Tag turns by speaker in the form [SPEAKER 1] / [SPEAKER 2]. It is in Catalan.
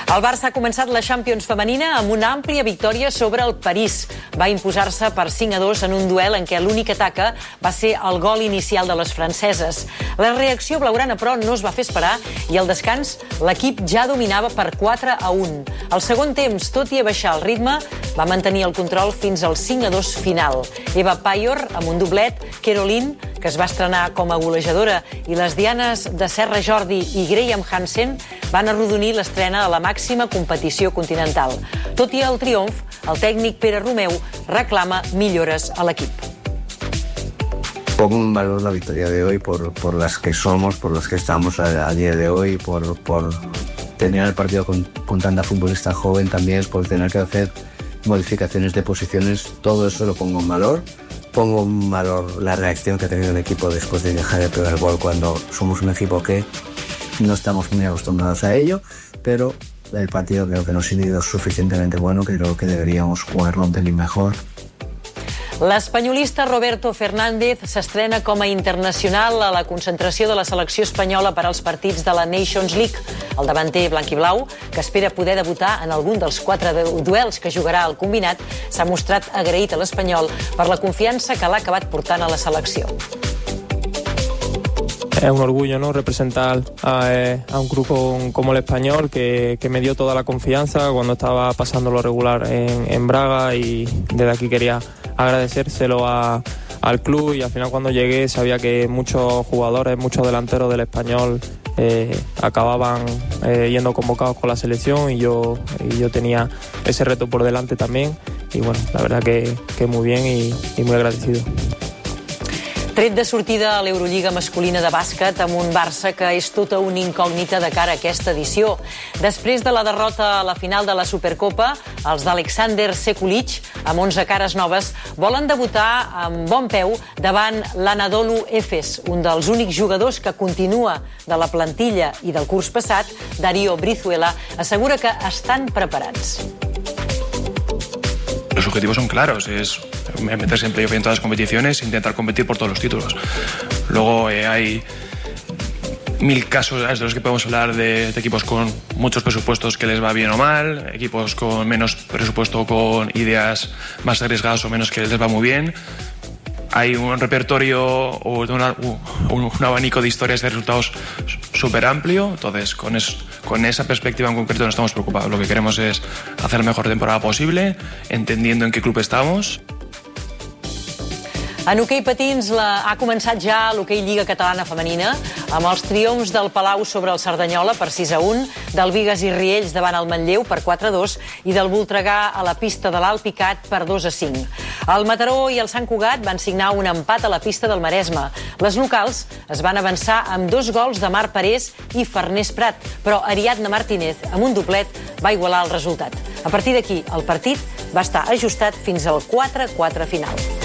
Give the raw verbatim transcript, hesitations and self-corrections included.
[SPEAKER 1] El Barça ha començat la Champions femenina amb una àmplia victòria sobre el París. Va imposar-se per cinc a dos en un duel en què l'única taca va ser el gol inicial de les franceses. La reacció blaugrana, però, no es va fer esperar i al descans l'equip ja dominava per quatre a un. Al segon temps, tot i abaixar el ritme, va mantenir el control fins al cinc a dos final. Eva Payor, amb un doblet, Caroline, que es va estrenar com a golejadora, i les dianes de Serra Jordi i Graham Hansen van arrodonir l'estrena a la màxima competició continental. Tot i el triomf, el tècnic Pere Romeu reclama millores a l'equip.
[SPEAKER 2] Pongo en valor la victoria de hoy por, por las que somos, por las que estamos a, a día de hoy, por, por tener el partido con, con tanta futbolista joven también, por tener que hacer modificaciones de posiciones, todo eso lo pongo en valor. Pongo en valor la reacción que ha tenido el equipo después de dejar el primer gol cuando somos un equipo que no estamos muy acostumbrados a ello, pero el partido creo que no ha sido suficientemente bueno, creo que deberíamos jugarlo un pelín mejor.
[SPEAKER 1] L'espanyolista Roberto Fernández s'estrena com a internacional a la concentració de la selecció espanyola per als partits de la Nations League. El davanter blanquiblau, que espera poder debutar en algun dels quatre duels que jugarà al combinat, s'ha mostrat agraït a l'Espanyol per la confiança que l'ha acabat portant a la selecció.
[SPEAKER 3] Es un orgullo, ¿no?, representar a, a un club con, como el Español, que, que me dio toda la confianza cuando estaba pasando lo regular en, en Braga, y desde aquí quería agradecérselo a, al club, y al final cuando llegué sabía que muchos jugadores, muchos delanteros del Español eh, acababan eh, yendo convocados con la selección, y yo, y yo tenía ese reto por delante también, y bueno, la verdad que, que muy bien y, y muy agradecido.
[SPEAKER 1] Tret de sortida a l'Eurolliga masculina de bàsquet amb un Barça que és tota una incògnita de cara a aquesta edició. Després de la derrota a la final de la Supercopa, els d'Alexander Sekulic, amb onze cares noves, volen debutar amb bon peu davant l'Anadolu Efes, un dels únics jugadors que continua de la plantilla i del curs passat. Darío Brizuela assegura que estan preparats.
[SPEAKER 4] Los objetivos son claros, es meterse en playoff en todas las competiciones e intentar competir por todos los títulos. Luego eh, hay mil casos de los que podemos hablar de, de equipos con muchos presupuestos que les va bien o mal, equipos con menos presupuesto, con ideas más arriesgadas o menos que les va muy bien. Hay un repertorio o una, un, un abanico de historias de resultados súper amplio, entonces con, es, con esa perspectiva en concreto no estamos preocupados. Lo que queremos es hacer la mejor temporada posible, entendiendo en qué club estamos.
[SPEAKER 1] En hoquei patins la, ha començat ja l'hoquei Lliga Catalana Femenina amb els triomfs del Palau sobre el Cerdanyola per sis a un, del Bigues i Riells davant el Manlleu per quatre a dos i del Voltregà a la pista de l'Alt Picat per dos a cinc. El Mataró i el Sant Cugat van signar un empat a la pista del Maresme. Les locals es van avançar amb dos gols de Marc Parés i Farners Prat, però Ariadna Martínez, amb un doblet, va igualar el resultat. A partir d'aquí, el partit va estar ajustat fins al quatre a quatre final.